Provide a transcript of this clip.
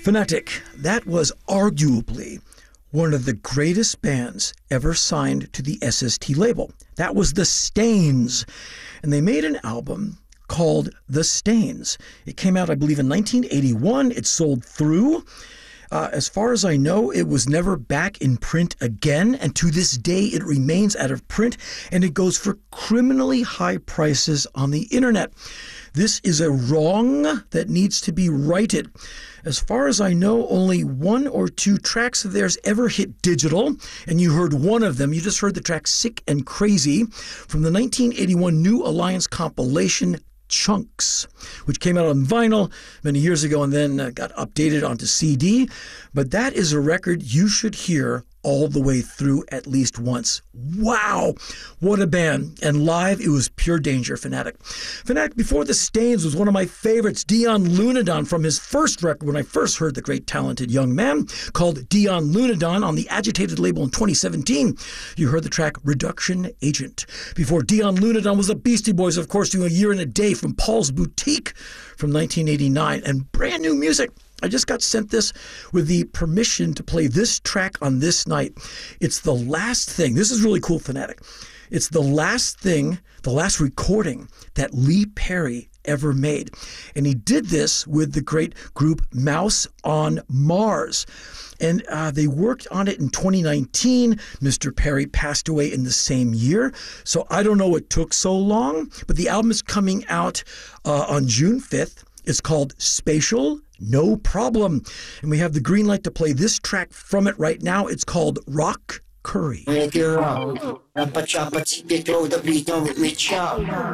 Fanatic, that was arguably one of the greatest bands ever signed to the SST label. That was the Stains. And they made an album called The Stains. It came out, I believe, in 1981. It sold through. As far as I know, it was never back in print again, and to this day it remains out of print, and it goes for criminally high prices on the internet. This is a wrong that needs to be righted. As far as I know, only one or two tracks of theirs ever hit digital, and you heard one of them. You just heard the track Sick and Crazy from the 1981 New Alliance compilation Chunks, which came out on vinyl many years ago and then got updated onto CD. But that is a record you should hear all the way through at least once. Wow, what a band. And live, it was pure danger. Fanatic. Fanatic before the Stains was one of my favorites, Dion Lunadon, from his first record when I first heard the great talented young man, called Dion Lunadon on the Agitated label in 2017. You heard the track Reduction Agent. Before Dion Lunadon was the Beastie Boys, of course, doing A Year and a Day from Paul's Boutique from 1989, and brand new music. I just got sent this with the permission to play this track on this night. It's the last thing. This is really cool, Fanatic. It's the last thing, the last recording that Lee Perry ever made. And he did this with the great group Mouse on Mars. And they worked on it in 2019. Mr. Perry passed away in the same year. So I don't know what took so long, but the album is coming out on June 5th. It's called Spatial No Problem. And we have the green light to play this track from it right now. It's called Rock Curry.